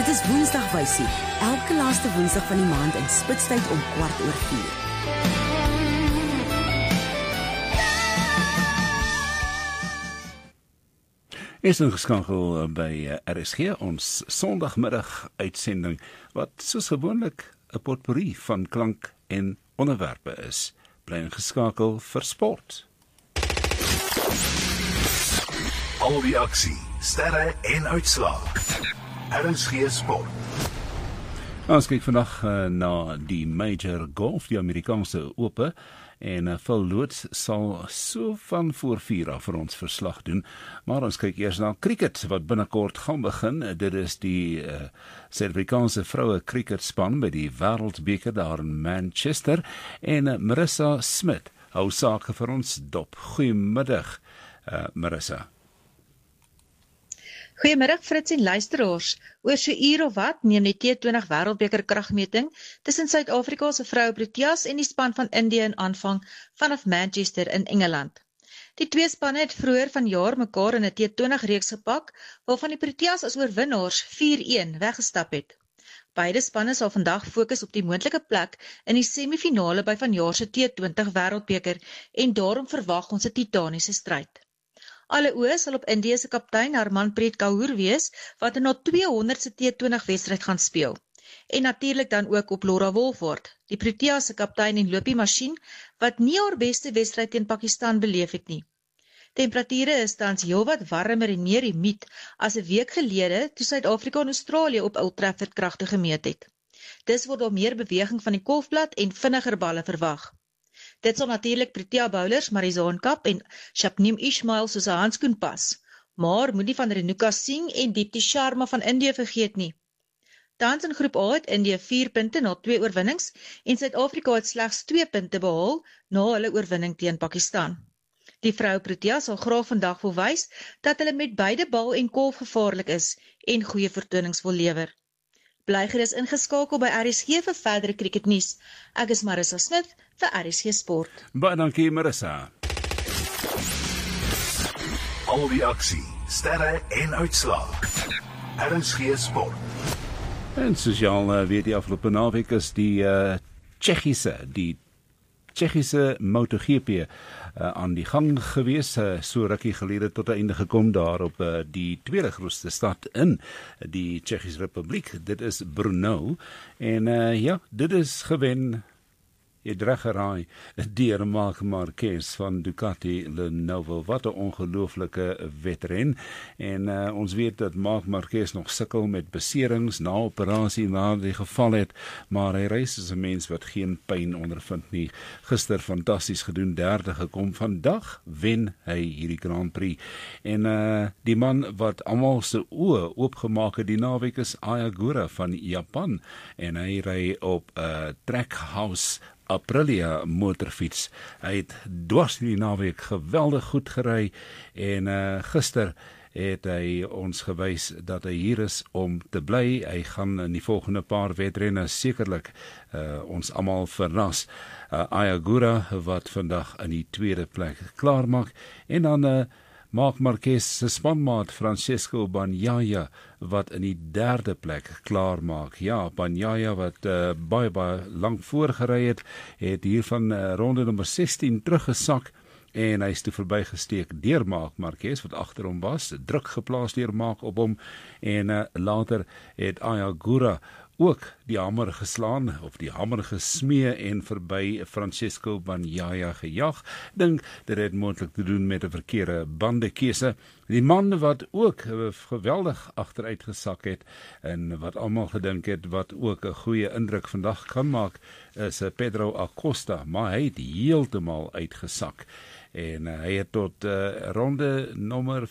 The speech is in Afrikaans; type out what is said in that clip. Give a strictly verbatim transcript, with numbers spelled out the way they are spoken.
Dit is Woensdag Wysie, elke laaste Woensdag van die maand in Spitstyd om kwart oor vier. Is ingeskakel by R S G, ons Sondagmiddag uitsending, wat soos gewoonlik 'n potpourri van klank en onderwerpe is. Bly ingeskakel vir sport. Al die aksie, sterre en uitslae. R S G Sport. Ons kyk vandag uh, na die Major Golf, die Amerikaanse Ope, en uh, Phil Loots sal so van voor vier af vir ons verslag doen, maar ons kyk eers na cricket, wat binnekort gaan begin. Dit is die uh, Suid-Afrikaanse vroue cricketspan by die Wêreldbeker daar in Manchester, en uh, Marissa Smit hou sake vir ons dop. Goeiemiddag, uh, Marissa. Goeiemiddag Fritz en luisteraars. Oor so uur of wat neem die T twintig Wêreldbeker kragmeting tussen Suid-Afrika se vroue Proteas en die span van Indië in aanvang vanaf Manchester in Engeland. Die twee spanne het vroeër vanjaar mekaar in 'n T twintig reeks gepak, waarvan die Proteas as oorwinnaars vier een weggestap het. Beide spanne sal vandag fokus op die moontlike plek in die semifinale by vanjaar se T twintig Wêreldbeker en daarom verwag ons 'n titaniese stryd. Alle oë sal op Indië se kaptein Harmanpreet Kaur wees, wat in haar tweehonderdste T twintig wedstryd gaan speel. En natuurlik dan ook op Laura Wolford, die Proteas se kaptein en lopiemasjien, wat nie haar beste wedstryd teen Pakistan beleef het nie. Temperature is tans heelwat warmer en meer humid as 'n week gelede toe Suid-Afrika en Australië op Old Trafford kragte gemeet het. Dis word daar meer beweging van die kolfblad en vinniger balle verwag. Dit sal natuurlik Protea bowlers Marizaan Kap en Shabnim Ismail soos 'n handskoen pas, maar moenie van Renuka Singh en Deepti Sharma van Indië vergeet nie. Tans in groep A het Indië vier punte na twee oorwinnings en Suid-Afrika het slegs twee punte behaal na hulle oorwinning teen Pakistan. Die vrou Protea sal graag vandag wil wys dat hulle met beide bal en kolf gevaarlik is en goeie vertonings wil lewer. Bly gerus ingeskakel by R S G vir verdere cricketnuus. Ek is Marissa Smith vir R S G Sport. Baie dankie, Marissa. Al die aksie, sterre en uitslae. R S G Sport. En soos jy al uh, weet, die afgelope naweek is die uh, Tsjechiese, die Tsjechiese MotoGP uh, aan die gang gewees, uh, so rukkie gelede tot 'n einde gekom daar op uh, die tweede grootste stad in die Tsjechiese Republiek. Dit is Brno, en uh, ja, dit is gewen, jy reg geraai, deur Marc Marquez van Ducati Lenovo. Wat 'n ongelooflike wedren. En uh, ons weet dat Marc Marquez nog sukkel met beserings na operasie na die geval het, maar hy reis as 'n mens wat geen pyn ondervind nie. Gister fantasties gedoen, derde gekom. Vandag wen hy hierdie Grand Prix. En uh, die man wat almal se oë oopgemaak het die naweek is Ayagura van Japan, en hy ry op 'n uh, Trackhouse Aprilia motorfiets. Hy het dwars die naweek geweldig goed gery, en uh, gister het hy ons gewys dat hy hier is om te bly. Hy gaan in die volgende paar wedrenne sekerlik uh, ons almal verras. Uh, Ayagura wat vandag in die tweede plek klaarmaak, en dan uh, Marc Marquez se spanmaat Francesco Bagnaia wat in die derde plek klaarmaak. Ja, Bagnaia wat uh, baie baie lank voorgery het, het hier van uh, ronde nommer sestien teruggesak, en hy is toe verbygesteek deur Marc Marquez wat agter hom was, druk geplaas deur Marc op hom, en uh, later het Ayagura ook die hamer geslaan, of die hamer gesmee en verby Francesco Bagnaia gejag. Dink dit het moontlik te doen met 'n verkeerde bandekeuse. Die man wat ook geweldig agteruit gesak het, en wat almal gedink het wat ook 'n goeie indruk vandag kan maak, is Pedro Acosta, maar hy het heeltemal uitgesak. En uh, hy het tot uh, ronde nommer